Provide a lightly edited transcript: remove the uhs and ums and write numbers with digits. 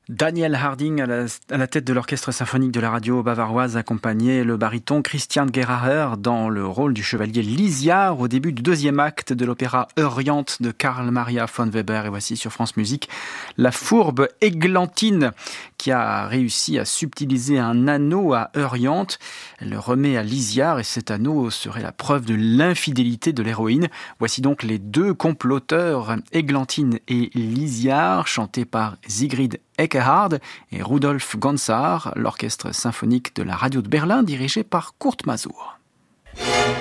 Daniel Harding à la tête de l'orchestre symphonique de la radio bavaroise accompagnait le baryton Christian Geraher dans le rôle du chevalier Lysiard au début du deuxième acte de l'opéra Euryant de Carl Maria von Weber. Et voici sur France Musique la fourbe Églantine qui a réussi à subtiliser un anneau à Euryant. Elle le remet à Lysiard et cet anneau serait la preuve de l'infidélité de l'héroïne. Voici donc les deux comploteurs, Églantine et Lysiard, chantés par Sigrid Eckehard et Rudolf Gonzar, l'orchestre symphonique de la radio de Berlin dirigé par Kurt Masur.